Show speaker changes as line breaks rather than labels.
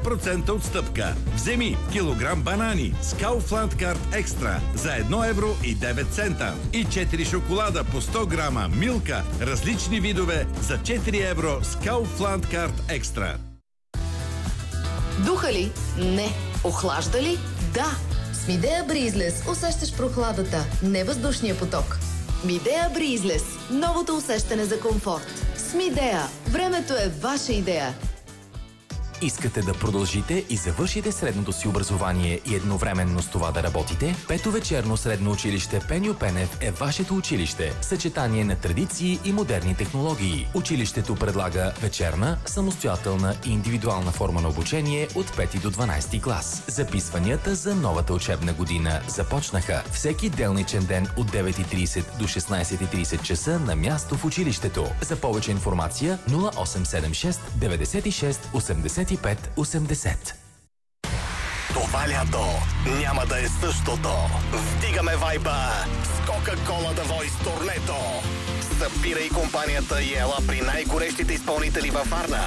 10% отстъпка. Вземи килограм банани с Kaufland Card Extra за 1 евро и 9 цента и 4 шоколада по 100 грама Милка, различни видове за 4 евро с Kaufland Card Extra.
Духа ли? Не. Охлажда ли? Да. С Midea Breezless усещаш прохладата, не въздушния поток. Midea Breezless. Новото усещане за комфорт. С Midea. Времето е ваша идея.
Искате да продължите и завършите средното си образование и едновременно с това да работите? Пето вечерно средно училище Пеню Пенев е вашето училище. Съчетание на традиции и модерни технологии. Училището предлага вечерна, самостоятелна и индивидуална форма на обучение от 5 до 12 клас. Записванията за новата учебна година започнаха. Всеки делничен ден от 9:30 до 16:30 часа на място в училището. За повече информация 0876 96 85 80.
Това лято няма да е същото. Вдигаме вайба с Coca-Cola The Voice турнето. Събирай компанията и ела при най-горещите изпълнители във Варна.